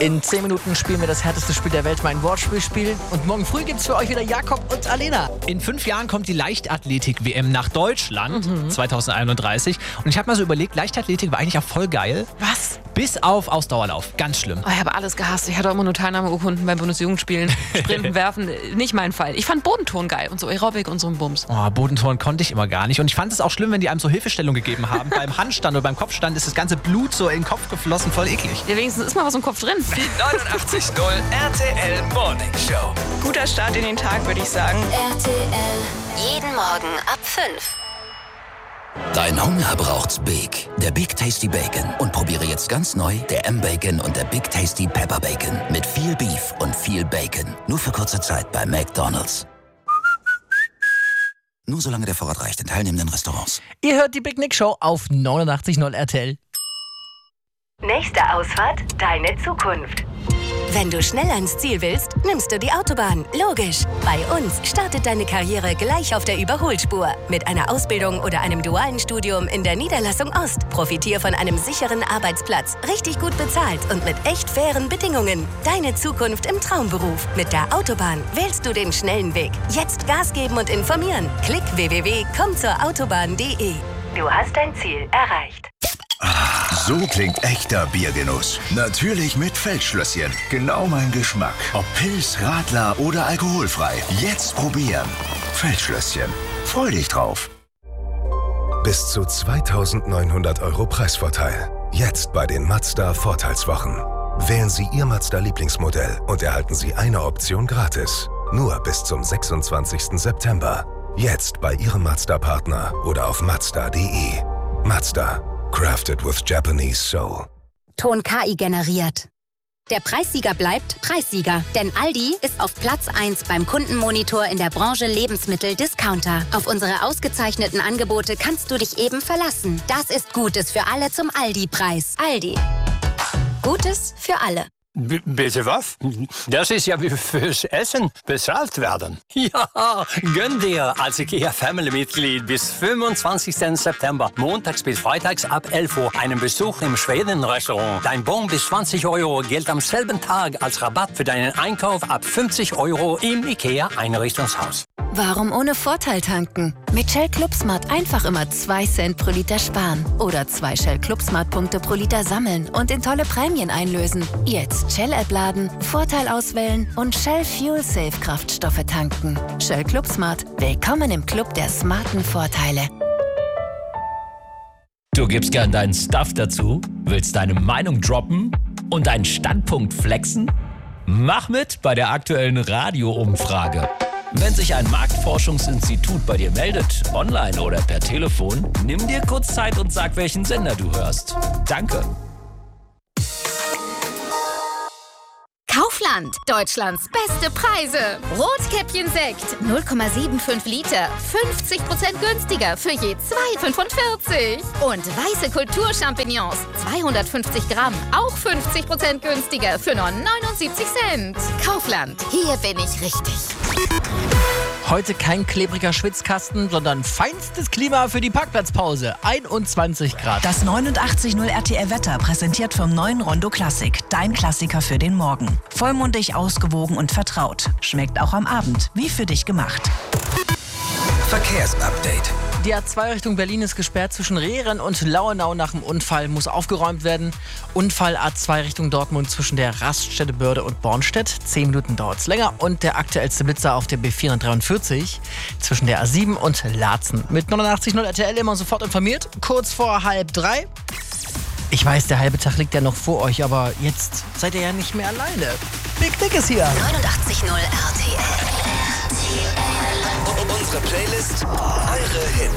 In 10 Minuten spielen wir das härteste Spiel der Welt, mein Wortspielspiel. Und morgen früh gibt's für euch wieder Jakob und Alena. In 5 Jahren kommt die Leichtathletik-WM nach Deutschland, 2031. Und ich habe mal so überlegt, Leichtathletik war eigentlich auch voll geil. Was? Bis auf Ausdauerlauf. Ganz schlimm. Oh, ich habe alles gehasst. Ich hatte auch immer nur Teilnahmeurkunden bei Bundesjugendspielen. Sprinten, Werfen, nicht mein Fall. Ich fand Bodenturnen geil und so Aerobic und so ein Bums. Oh, Bodenturnen konnte ich immer gar nicht. Und ich fand es auch schlimm, wenn die einem so Hilfestellung gegeben haben. Beim Handstand oder beim Kopfstand ist das ganze Blut so in den Kopf geflossen. Voll eklig. Ja, wenigstens ist mal was im Kopf drin. Die 89.0 RTL Morning Show. Guter Start in den Tag, würde ich sagen. RTL. Jeden Morgen ab 5. Dein Hunger braucht's Big. Der Big Tasty Bacon. Und probiere jetzt ganz neu der M-Bacon und der Big Tasty Pepper Bacon. Mit viel Beef und viel Bacon. Nur für kurze Zeit bei McDonald's. Nur solange der Vorrat reicht in teilnehmenden Restaurants. Ihr hört die Big Nick Show auf 89.0 RTL. Nächste Ausfahrt, deine Zukunft. Wenn du schnell ans Ziel willst, nimmst du die Autobahn. Logisch. Bei uns startet deine Karriere gleich auf der Überholspur. Mit einer Ausbildung oder einem dualen Studium in der Niederlassung Ost. Profitier von einem sicheren Arbeitsplatz, richtig gut bezahlt und mit echt fairen Bedingungen. Deine Zukunft im Traumberuf. Mit der Autobahn wählst du den schnellen Weg. Jetzt Gas geben und informieren. Klick www.kommzurautobahn.de. Du hast dein Ziel erreicht. So klingt echter Biergenuss. Natürlich mit Feldschlösschen. Genau mein Geschmack. Ob Pils, Radler oder alkoholfrei. Jetzt probieren. Feldschlösschen. Freu dich drauf. Bis zu 2.900 € Preisvorteil. Jetzt bei den Mazda Vorteilswochen. Wählen Sie Ihr Mazda-Lieblingsmodell und erhalten Sie eine Option gratis. Nur bis zum 26. September. Jetzt bei Ihrem Mazda-Partner oder auf Mazda.de. Mazda. Crafted with Japanese soul. Ton KI generiert. Der Preissieger bleibt Preissieger, denn Aldi ist auf Platz 1 beim Kundenmonitor in der Branche Lebensmittel-Discounter. Auf unsere ausgezeichneten Angebote kannst du dich eben verlassen. Das ist Gutes für alle zum Aldi-Preis. Aldi. Gutes für alle. Bitte was? Das ist ja wie fürs Essen bezahlt werden. Ja, gönn dir als IKEA-Family-Mitglied bis 25. September, montags bis freitags ab 11 Uhr, einen Besuch im Schweden-Restaurant. Dein Bon bis 20 € gilt am selben Tag als Rabatt für deinen Einkauf ab 50 € im IKEA-Einrichtungshaus. Warum ohne Vorteil tanken? Mit Shell Club Smart einfach immer 2 Cent pro Liter sparen. Oder 2 Shell Club Smart Punkte pro Liter sammeln und in tolle Prämien einlösen. Jetzt Shell-App laden, Vorteil auswählen und Shell Fuel Safe Kraftstoffe tanken. Shell Club Smart. Willkommen im Club der smarten Vorteile. Du gibst gern deinen Stuff dazu, willst deine Meinung droppen und deinen Standpunkt flexen? Mach mit bei der aktuellen Radio-Umfrage. Wenn sich ein Marktforschungsinstitut bei dir meldet, online oder per Telefon, nimm dir kurz Zeit und sag, welchen Sender du hörst. Danke. Kaufland, Deutschlands beste Preise. Rotkäppchen-Sekt, 0,75 Liter, 50% günstiger für je 2,45. Und weiße Kulturchampignons, 250 Gramm, auch 50% günstiger für nur 79 Cent. Kaufland, hier bin ich richtig. Heute kein klebriger Schwitzkasten, sondern feinstes Klima für die Parkplatzpause. 21 Grad. Das 89.0 RTL-Wetter präsentiert vom neuen Rondo Classic. Dein Klassiker für den Morgen. Vollmundig, ausgewogen und vertraut. Schmeckt auch am Abend, wie für dich gemacht. Verkehrsupdate. Die A2 Richtung Berlin ist gesperrt zwischen Rehren und Lauenau nach dem Unfall. Muss aufgeräumt werden. Unfall A2 Richtung Dortmund zwischen der Raststätte Börde und Bornstedt. 10 Minuten dauert es länger. Und der aktuellste Blitzer auf der B443 zwischen der A7 und Laatzen. Mit 89.0 RTL immer sofort informiert. Kurz vor 2:30. Ich weiß, der halbe Tag liegt ja noch vor euch, aber jetzt seid ihr ja nicht mehr alleine. Big Dick ist hier. 89.0 RTL. Unsere Playlist, eure Hits.